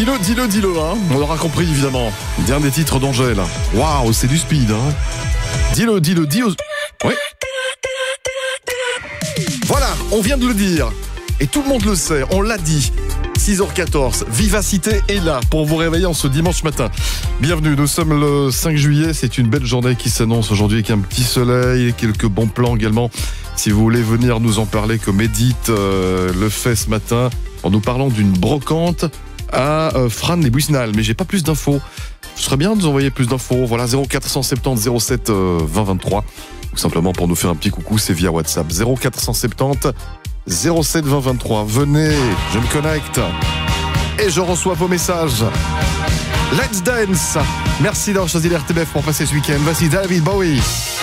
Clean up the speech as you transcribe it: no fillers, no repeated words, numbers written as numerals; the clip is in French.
Dis-le, hein. On l'aura compris, évidemment. Dernier titre d'Angèle. Waouh, c'est du speed, hein. Dis-le. Oui. Voilà, on vient de le dire. Et tout le monde le sait, on l'a dit. 6h14, Vivacité est là pour vous réveiller en ce dimanche matin. Bienvenue, nous sommes le 5 juillet, c'est une belle journée qui s'annonce aujourd'hui avec un petit soleil et quelques bons plans également. Si vous voulez venir nous en parler comme Edith le fait ce matin, en nous parlant d'une brocante à Frasnes-les-Buissenales. Mais j'ai pas plus d'infos. Ce serait bien de nous envoyer plus d'infos. Voilà, 0470 07 20 23. Ou simplement pour nous faire un petit coucou, c'est via WhatsApp. 0470 07 20 23. Venez, je me connecte et je reçois vos messages. Let's dance. Merci d'avoir choisi l'RTBF pour passer ce week-end. Voici David Bowie.